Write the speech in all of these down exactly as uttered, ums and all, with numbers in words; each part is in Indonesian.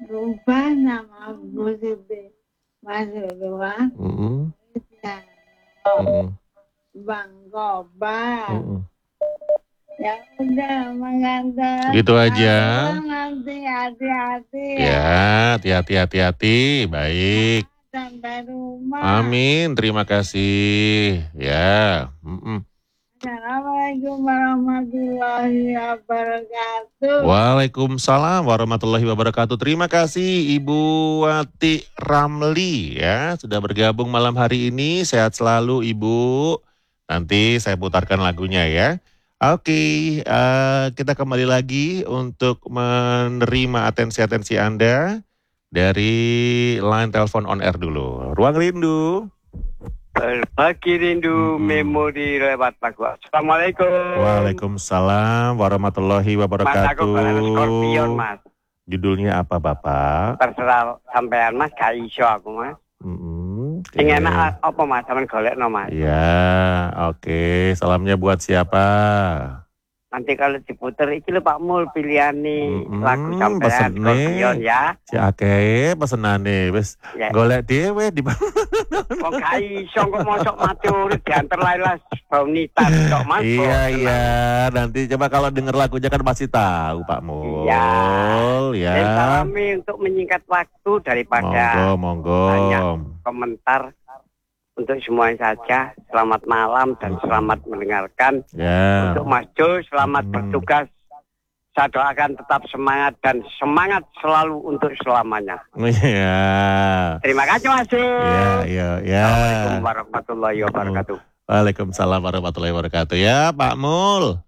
Rubah nama musibah masuk doang. Mm-mm. Ya, Mm-mm. Bang Gobar. Mm-mm. Ya udah mengantar. Gitu aja. Nanti hati-hati ya. Ya, hati-hati, hati-hati. Baik. Sampai rumah. Amin. Terima kasih. Ya. Mm-mm. Assalamualaikum warahmatullahi wabarakatuh. Waalaikumsalam warahmatullahi wabarakatuh. Terima kasih Ibu Wati Ramli ya sudah bergabung malam hari ini. Sehat selalu Ibu. Nanti saya putarkan lagunya ya. Oke, uh, kita kembali lagi untuk menerima atensi-atensi Anda dari line telepon on air dulu. Ruang Rindu. Berbagi rindu Mm-mm. memori lewat lagu. Assalamualaikum. Waalaikumsalam warahmatullahi Mas, aku wabarakatuh. balas Scorpion, Mas. Judulnya apa Bapak? Terserah sampean, Mas, gak iso aku, Mas. Mm-mm, oke. Sing enak apa, Mas? Sampeyan golekno, Mas. Ya, oke. Salamnya buat siapa? Nanti kalau diputer iki lho Pak Mul pilihane Mm-mm, lagu sampean pesene. Scorpion ya. Si akeh pesenane wis Ya. golek dhewe di Kok gak iso kok mosok mati urip diantar Laila Baunita kok, Mas. Iya, Kok iya. Nanti coba kalau denger lagunya kan pasti tahu Pak Mul. Iya. Ya. Dan salami untuk menyingkat waktu daripada Monggo, monggo. banyak komentar untuk semuanya saja. Selamat malam dan selamat mendengarkan. Ya. Untuk Mas Jo, selamat Hmm. bertugas. Saya doakan tetap semangat dan semangat selalu untuk selamanya. Iya. Terima kasih Mas Jo. Iya, iya, iya. Assalamualaikum warahmatullahi wabarakatuh. Waalaikumsalam warahmatullahi wabarakatuh. Ya Pak Mul.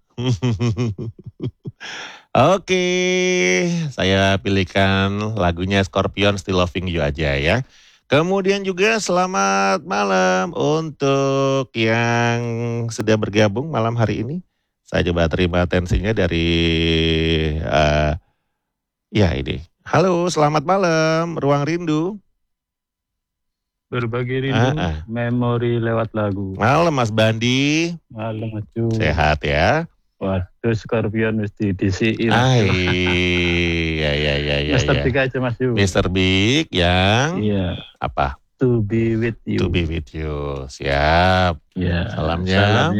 Oke, saya pilihkan lagunya Scorpion Still Loving You aja ya. Kemudian juga selamat malam untuk yang sudah bergabung malam hari ini. Saya coba terima atensinya dari, uh, ya ini. Halo, selamat malam, Ruang Rindu. Berbagi rindu, Ah, ah. memori lewat lagu. Malam Mas Bandi, Malam Mas. sehat ya? Waduh, Scorpion mesti disiin. Ay, ya ya ya ya. Mister ya. Big aja Mas Yu. Mister Big yang Iya. apa? To be with you. To be with you. Siap. Iya. Salamnya. Salamnya